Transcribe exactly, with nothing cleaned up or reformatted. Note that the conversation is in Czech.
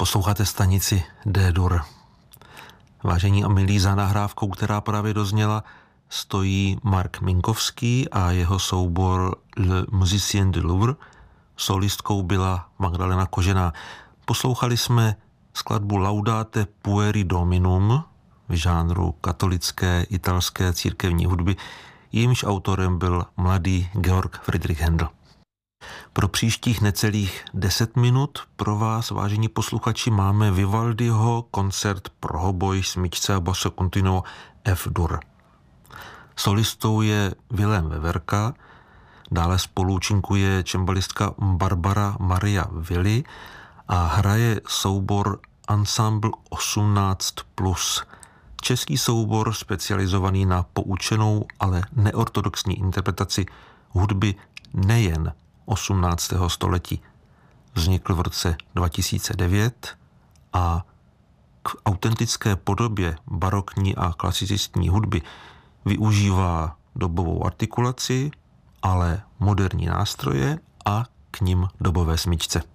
Posloucháte stanici D-dur. Vážení a milí, za nahrávkou, která právě dozněla, stojí Mark Minkovský a jeho soubor Le Musicien du Louvre. Solistkou byla Magdalena Kožená. Poslouchali jsme skladbu Laudate pueri Dominum v žánru katolické italské církevní hudby. Jejímž autorem byl mladý Georg Friedrich Händel. Pro příštích necelých deset minut pro vás, vážení posluchači, máme Vivaldiho koncert pro hoboj, smyčce a basso continuo F-dur. Solistou je Vilém Veverka, dále spoluúčinkuje čembalistka Barbara Maria Willi a hraje soubor Ensemble osmnáct plus. Český soubor specializovaný na poučenou, ale neortodoxní interpretaci hudby nejen osmnáctého století. Vznikl v roce dva tisíce devět a k autentické podobě barokní a klasicistní hudby využívá dobovou artikulaci, ale moderní nástroje a k nim dobové smyčce.